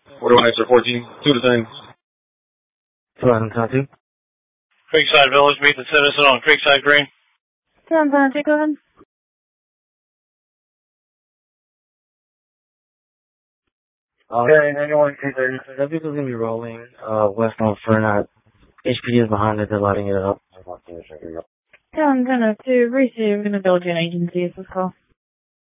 41 extra 14. 2 to 10. 2 Creekside Village, meet the citizen on Creekside Green. 2 go ahead. Okay, anyone, that vehicle's gonna be rolling, west on Fernat. HPD is behind it, they're lighting it up. 10-2, receive an Belgian agency, is this call.